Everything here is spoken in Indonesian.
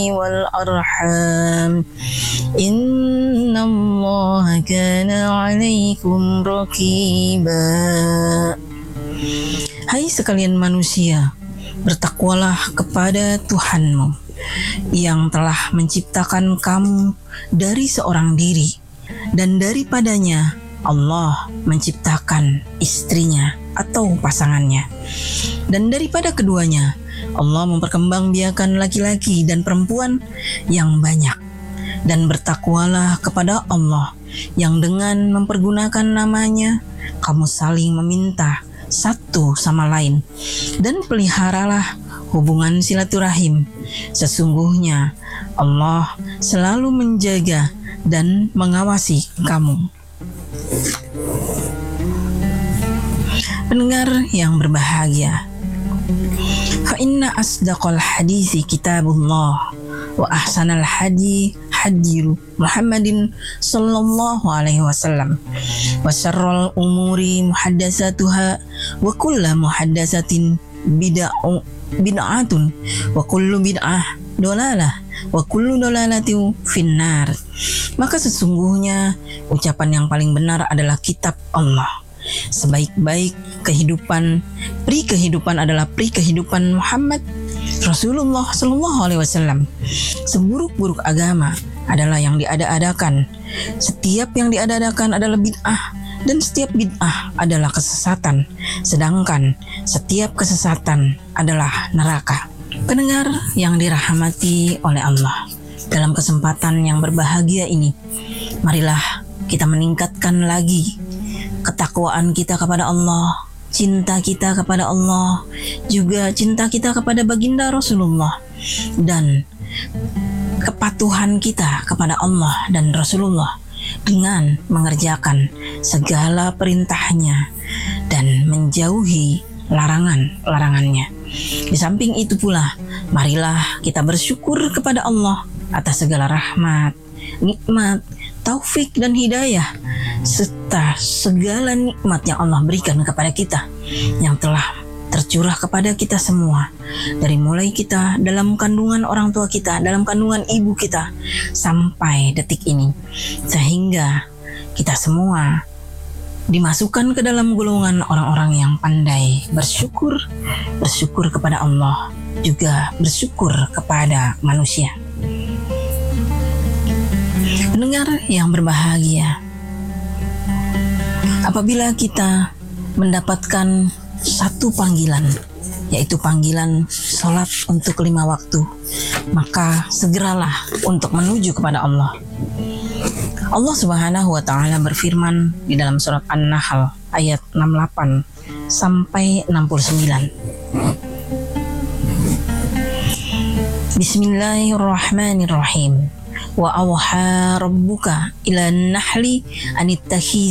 والأرحام إن الله كان عليكم رقيبا. Hai sekalian manusia, bertakwalah kepada Tuhanmu yang telah menciptakan kamu dari seorang diri, dan daripadanya Allah menciptakan istrinya atau pasangannya, dan daripada keduanya Allah memperkembangbiakan laki-laki dan perempuan yang banyak. Dan bertakwalah kepada Allah yang dengan mempergunakan namanya kamu saling meminta satu sama lain, dan peliharalah hubungan silaturahim. Sesungguhnya Allah selalu menjaga dan mengawasi kamu. Pendengar yang berbahagia, fa inna asdaqal hadisi kitabullah wa ahsanal hadi hadi Muhammadin sallallahu alaihi wasallam wa syarrul umuri muhaddatsatuha wa kullu muhaddatsatin bid'atun wa kullu bid'ah dolalah wa kullu dolalatin finnar. Maka sesungguhnya ucapan yang paling benar adalah kitab Allah. Sebaik-baik kehidupan, pri kehidupan adalah pri kehidupan Muhammad Rasulullah sallallahu alaihi wasallam. Seburuk-buruk agama adalah yang diada-adakan. Setiap yang diada-adakan adalah bid'ah, dan setiap bid'ah adalah kesesatan, sedangkan setiap kesesatan adalah neraka. Pendengar yang dirahmati oleh Allah, dalam kesempatan yang berbahagia ini, marilah kita meningkatkan lagi ketakwaan kita kepada Allah, cinta kita kepada Allah, juga cinta kita kepada baginda Rasulullah, dan kepatuhan kita kepada Allah dan Rasulullah dengan mengerjakan segala perintahnya dan menjauhi larangan-larangannya. Di samping itu pula, marilah kita bersyukur kepada Allah atas segala rahmat, nikmat, taufik dan hidayah, serta segala nikmat yang Allah berikan kepada kita, yang telah tercurah kepada kita semua, dari mulai kita dalam kandungan orang tua kita, dalam kandungan ibu kita, sampai detik ini, sehingga kita semua dimasukkan ke dalam golongan orang-orang yang pandai bersyukur kepada Allah, juga bersyukur kepada manusia. Pendengar yang berbahagia, apabila kita mendapatkan satu panggilan, yaitu panggilan sholat untuk 5 waktu, maka segeralah untuk menuju kepada Allah. Allah Subhanahu wa Ta'ala berfirman di dalam surat An-Nahl ayat 68 sampai 69. Bismillahirrahmanirrahim. Wa awha rabbuka ila nahli anittakhidhi